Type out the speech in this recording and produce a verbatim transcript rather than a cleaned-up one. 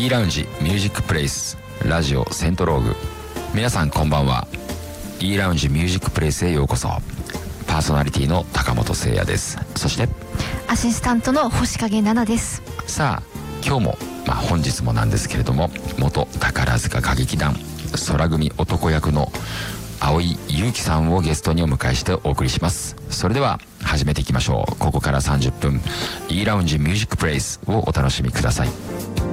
E ラウンジミュージックプレイスラジオセントローグ。皆さんこんばんは。 E ラウンジミュージックプレイスへようこそ。パーソナリティの高本誠也です。そしてアシスタントの星影奈々です。 さあ今日も、まあ、本日もなんですけれども、元宝塚歌劇団空組男役の蒼井優樹さんをゲストにお迎えしてお送りします。それでは始めていきましょう。ここからさんじゅっぷん E ラウンジミュージックプレイスをお楽しみください。